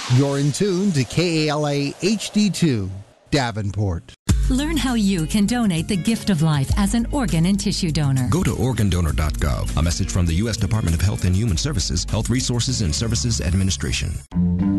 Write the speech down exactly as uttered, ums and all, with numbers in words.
You're in tune to K A L A H D two, Davenport. Learn how you can donate the gift of life as an organ and tissue donor. Go to organ donor dot gov. A message from the U S Department of Health and Human Services, Health Resources and Services Administration.